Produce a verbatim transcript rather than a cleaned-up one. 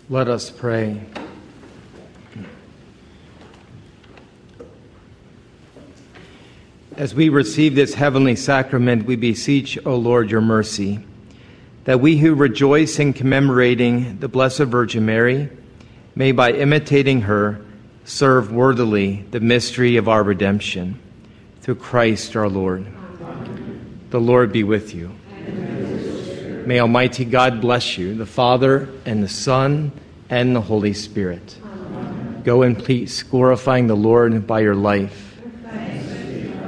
Let us pray. As we receive this heavenly sacrament, we beseech, O Lord, your mercy, that we who rejoice in commemorating the Blessed Virgin Mary may, by imitating her, serve worthily the mystery of our redemption. Through Christ our Lord. Amen. The Lord be with you. Amen. May Almighty God bless you, the Father, and the Son, and the Holy Spirit. Amen. Go in peace, glorifying the Lord by your life.